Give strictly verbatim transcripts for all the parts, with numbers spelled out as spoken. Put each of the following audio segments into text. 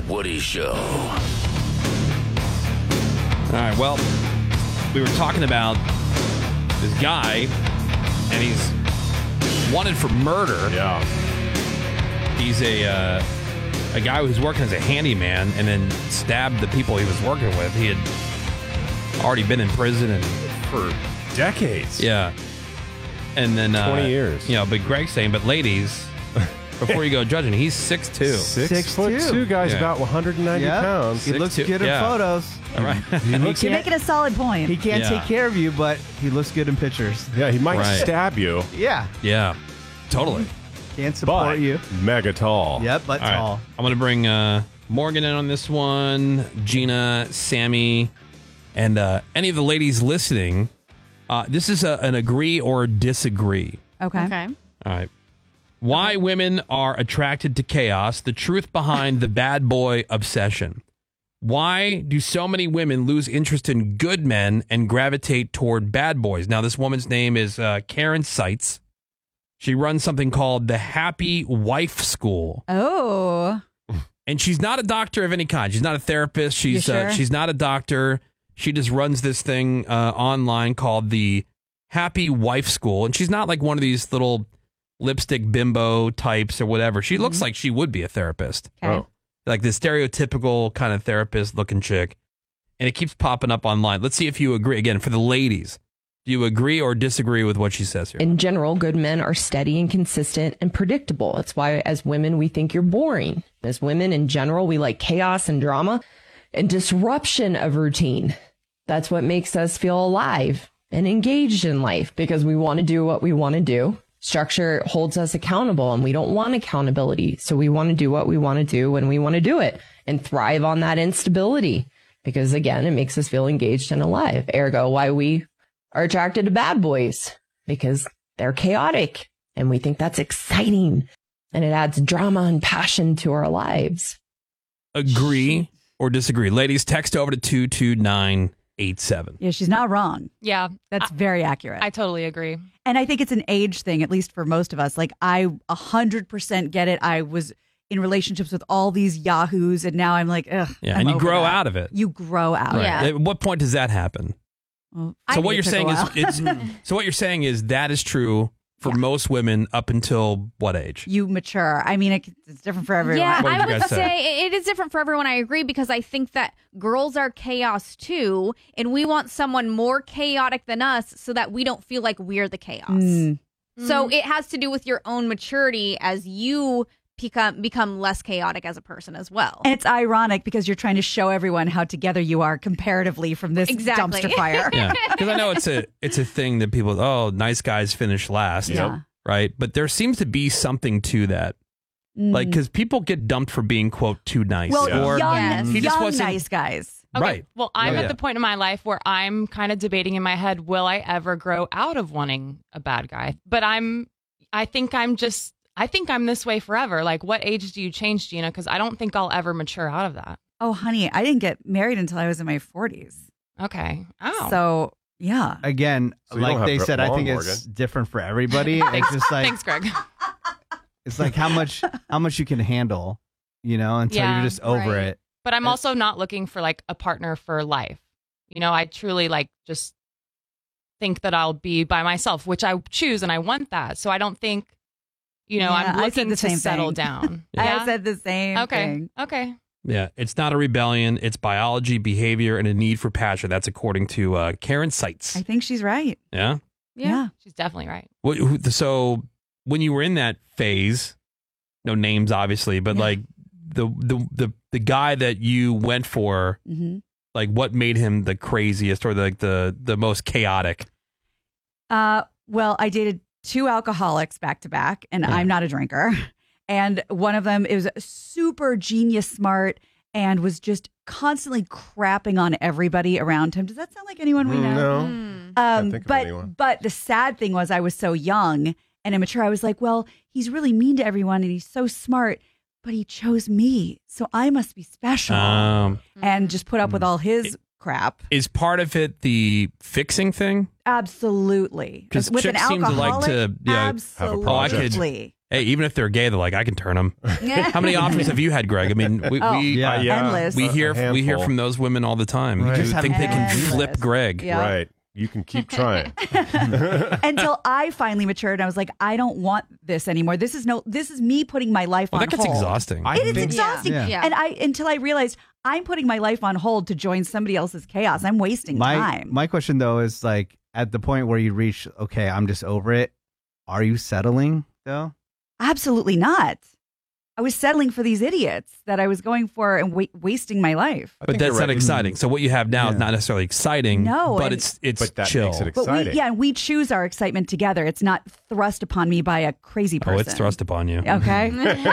Woody Show. All right, well, we were talking about this guy, and he's wanted for murder. Yeah. He's a uh, a guy who's working as a handyman and then stabbed the people he was working with. He had already been in prison and For decades. yeah, and then uh, twenty years. You know, but Greg's saying, but ladies, before you go judging, he's six two. Six, Six foot two. two, guys, Yeah. about one hundred ninety Yep. pounds. He Six looks two. good in Yeah. photos. All right. He looks You're making a solid point. He can't Yeah. take care of you, but he looks good in pictures. Yeah, he might Right. stab you, Yeah. Yeah, totally. Can't support but you. mega tall. Yep, but All right. tall. I'm going to bring uh, Morgan in on this one, Gina, Sammy, and uh, any of the ladies listening. Uh, this is a, an agree or disagree. Okay. Okay. All right. Why women are attracted to chaos, the truth behind the bad boy obsession. Why do so many women lose interest in good men and gravitate toward bad boys? Now, this woman's name is uh, Karen Seitz. She runs something called the Happy Wife School. Oh. And she's not a doctor of any kind. She's not a therapist. She's You sure? uh, she's not a doctor. She just runs this thing uh, online called the Happy Wife School. And she's not like one of these little lipstick bimbo types or whatever. She looks like she would be a therapist. Okay. Oh. Like this stereotypical kind of therapist looking chick. And it keeps popping up online. Let's see if you agree. Again, for the ladies, do you agree or disagree with what she says here? In general, good men are steady and consistent and predictable. That's why, as women, we think you're boring. As women, in general, we like chaos and drama and disruption of routine. That's what makes us feel alive and engaged in life because we want to do what we want to do. Structure holds us accountable and we don't want accountability. So we want to do what we want to do when we want to do it and thrive on that instability because, again, it makes us feel engaged and alive. Ergo, why we are attracted to bad boys because they're chaotic and we think that's exciting and it adds drama and passion to our lives. Agree or disagree? Ladies, text over to two two nine eight seven. Yeah, she's not wrong. Yeah. That's very accurate. I totally agree. And I think it's an age thing, at least for most of us. Like, I one hundred percent get it. I was in relationships with all these yahoos, and now I'm like, ugh. Yeah, I'm and you over grow that. out of it. You grow out. Right. Yeah. At what point does that happen? Well, So I what think you're it took saying a is while. it's so what you're saying is that is true for Yeah. most women up until what age? You mature. I mean, it, it's different for everyone. Yeah, What did I you would guys say? say it is different for everyone. I agree because I think that girls are chaos too, and we want someone more chaotic than us so that we don't feel like we're the chaos. Mm. So it has to do with your own maturity as you become become less chaotic as a person as well. And it's ironic because you're trying to show everyone how together you are comparatively from this Exactly. dumpster fire. Yeah, because I know it's a it's a thing that people oh nice guys finish last, Yeah. right? But there seems to be something to that, like because people get dumped for being quote too nice, Well, Yeah. or young, Yes. he just young wasn't nice guys. Okay, right. Well, I'm Yeah, at yeah. the point in my life where I'm kind of debating in my head, will I ever grow out of wanting a bad guy? But I'm, I think I'm just, I think I'm this way forever. Like, what age do you change, Gina? Because I don't think I'll ever mature out of that. Oh, honey, I didn't get married until I was in my forties. Okay. Oh. So, yeah. Again, So you don't like have they gr- said, I long, think it's Morgan. different for everybody. It's Thanks, just like thanks, Greg. it's like how much how much you can handle, you know, until Yeah, you're just over right. it. But I'm Uh, also not looking for like a partner for life. You know, I truly like just think that I'll be by myself, which I choose and I want that. So I don't think, you know, Yeah, I'm I said looking the to same settle thing. down. I said the same Okay. thing. Okay. Yeah, it's not a rebellion. It's biology, behavior, and a need for passion. That's according to uh, Karen Seitz. I think she's right. Yeah. Yeah, Yeah. she's definitely right. What, who, so when you were in that phase, no names obviously, but Yeah. like the, the the the guy that you went for, Mm-hmm. like what made him the craziest or the the the most chaotic? Uh, well, I dated two alcoholics back to back, and Yeah. I'm not a drinker. And one of them is super genius smart and was just constantly crapping on everybody around him. Does that sound like anyone we Mm, know? no. Mm. Um, think of but anyone. but the sad thing was I was so young and immature. I was like, well, he's really mean to everyone and he's so smart, but he chose me, so I must be special. Um, and just put up with all his crap. is part of it the fixing thing? Absolutely. 'Cause with an chicks seem to like alcoholic, to, yeah, have a absolutely. project. Hey, even if they're gay, they're like, I can turn them. How many offers have you had, Greg? I mean, we Oh, we, yeah. yeah. Endless. we A- hear a we hear handful. from those women all the time. Right. You Just think they can endless. flip Greg? Yeah. Right. You can keep trying. Until I finally matured, and I was like, I don't want this anymore. This is no. This is me putting my life Well, on that gets hold. exhausting. I It is think exhausting. Yeah. Yeah. And I until I realized I'm putting my life on hold to join somebody else's chaos. I'm wasting My time. my question though is like at the point where you reach, okay, I'm just over it. Are you settling though? Absolutely not. I was settling for these idiots that I was going for and wa- wasting my life. I But think that's you're not right. exciting. So what you have now is Yeah. not necessarily exciting. No, but and- it's it's But that chill. makes it But exciting. we, yeah, we choose our excitement together. It's not thrust upon me by a crazy person. Oh, it's thrust upon you. Okay.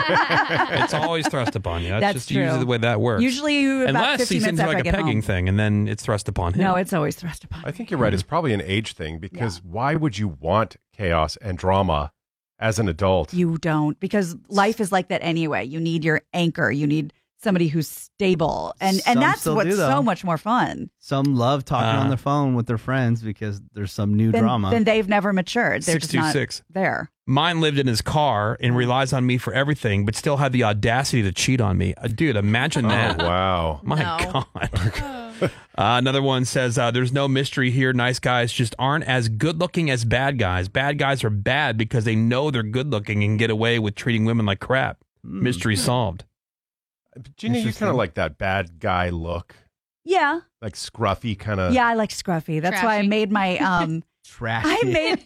It's always thrust upon you. That's, That's just true. usually the way that works. Usually about Unless fifteen he minutes seems after like I a get pegging home. thing, and then it's thrust upon him. No, it's always thrust upon. I think you're right. It's probably an age thing because why would you want chaos and drama as an adult? You don't, because life is like that anyway. You need your anchor. You need somebody who's stable, and Some and that's still what's do, though. so much more fun. Some love talking Uh. on the phone with their friends because there's some new Then, drama. then they've never matured. They're Six just two not six. there. Mine lived in his car and relies on me for everything, but still had the audacity to cheat on me. Uh, dude, imagine that. Oh, wow. My No. God. uh, another one says, uh, there's no mystery here. Nice guys just aren't as good looking as bad guys. Bad guys are bad because they know they're good looking and get away with treating women like crap. Hmm. Mystery solved. Gina, you kind Interesting. of like that bad guy look, Yeah, like scruffy kind of. yeah. I like scruffy. That's why I Trashy. made my um. Trashy. I made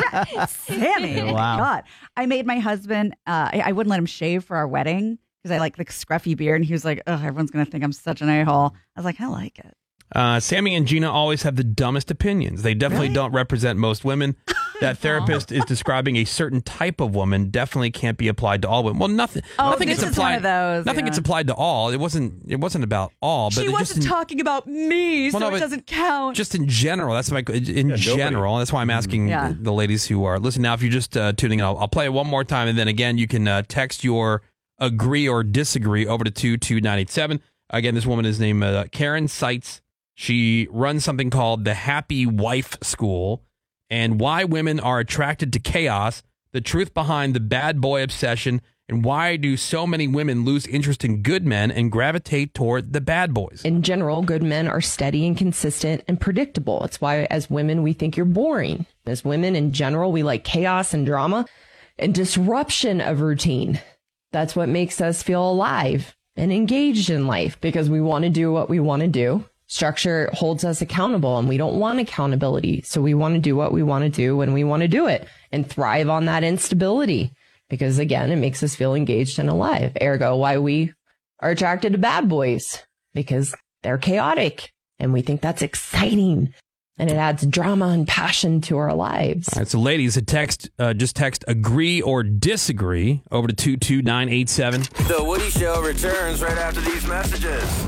Sammy. Wow. Wow. God, I made my husband. Uh, I, I wouldn't let him shave for our wedding because I like the scruffy beard, and he was like, "Oh, everyone's gonna think I'm such an a-hole." I was like, "I like it." Uh, Sammy and Gina always have the dumbest opinions. They definitely Really? don't represent most women. That therapist is describing a certain type of woman. Definitely can't be applied to all women. Well, nothing. Oh, nothing this gets is applied. one of those, Nothing yeah. gets applied to all. It wasn't. It wasn't about all. But She it wasn't just in, talking about me, Well, so no, it but doesn't count. just in general. That's my in nobody. general. That's why I'm asking Yeah. the ladies who are listen now. If you're just uh, tuning in, I'll, I'll play it one more time, and then again, you can uh, text your agree or disagree over to two two nine eight seven. Again, this woman is named uh, Karen Seitz. She runs something called the Happy Wife School, and why women are attracted to chaos, the truth behind the bad boy obsession, and why do so many women lose interest in good men and gravitate toward the bad boys. In general, good men are steady and consistent and predictable. It's why, as women, we think you're boring. As women, in general, we like chaos and drama and disruption of routine. That's what makes us feel alive and engaged in life because we want to do what we want to do. Structure holds us accountable and we don't want accountability. So we want to do what we want to do when we want to do it and thrive on that instability because, again, it makes us feel engaged and alive. Ergo, why we are attracted to bad boys because they're chaotic and we think that's exciting and it adds drama and passion to our lives. All right, so ladies, a text, uh, just text agree or disagree over to two two nine eight seven. The Woody Show returns right after these messages.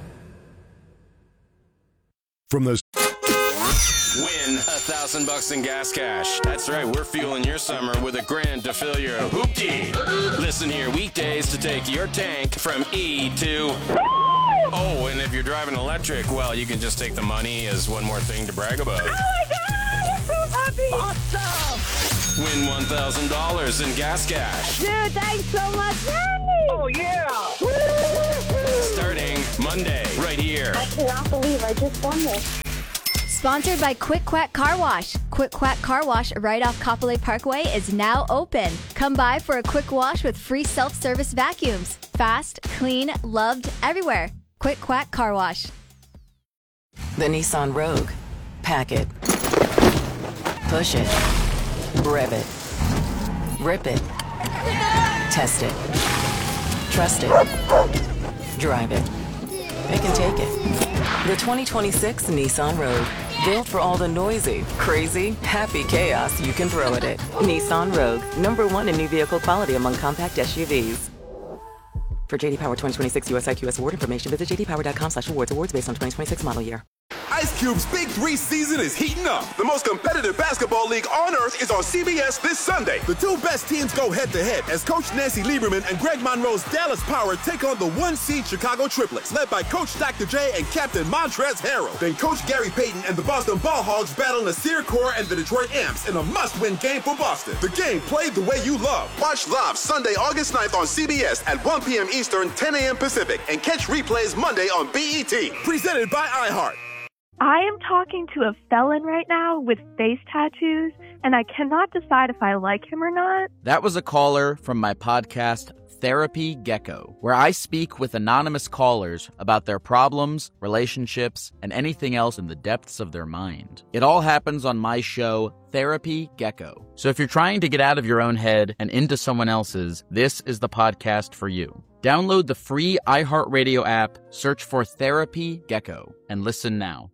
From those Win a thousand bucks in gas cash. That's right, we're fueling your summer with a grand to fill your hoopty. Listen here weekdays to take your tank from E to... Oh, and if you're driving electric, well, you can just take the money as one more thing to brag about. Oh my God, I'm so happy. Awesome. Win one thousand dollars in gas cash. Dude, thanks so much. Oh, yeah. Starting Monday, right here. I cannot believe I just won this. Sponsored by Quick Quack Car Wash. Quick Quack Car Wash right off Kapolei Parkway is now open. Come by for a quick wash with free self-service vacuums. Fast, clean, loved everywhere. Quick Quack Car Wash. The Nissan Rogue. Pack it. Push it. Rev it. Rip it. Test it. Trust it. Drive it. It can take it. The twenty twenty-six Nissan Rogue. Built for all the noisy, crazy, happy chaos you can throw at it. Nissan Rogue. Number one in new vehicle quality among compact S U Vs. For J D Power twenty twenty-six U S I Q S award information, visit j d power dot com slash awards. Awards based on twenty twenty-six model year. I Ice Cube's Big Three season is heating up. The most competitive basketball league on earth is on C B S this Sunday. The two best teams go head-to-head as Coach Nancy Lieberman and Greg Monroe's Dallas Power take on the one-seed Chicago Triplets, led by Coach Doctor J and Captain Montrezl Harrell. Then Coach Gary Payton and the Boston Ball Hogs battle Nasir Kaur and the Detroit Amps in a must-win game for Boston. The game played the way you love. Watch live Sunday, August ninth on C B S at one p.m. Eastern, ten a.m. Pacific, and catch replays Monday on B E T. Presented by iHeart. I am talking to a felon right now with face tattoos, and I cannot decide if I like him or not. That was a caller from my podcast, Therapy Gecko, where I speak with anonymous callers about their problems, relationships, and anything else in the depths of their mind. It all happens on my show, Therapy Gecko. So if you're trying to get out of your own head and into someone else's, this is the podcast for you. Download the free iHeartRadio app, search for Therapy Gecko, and listen now.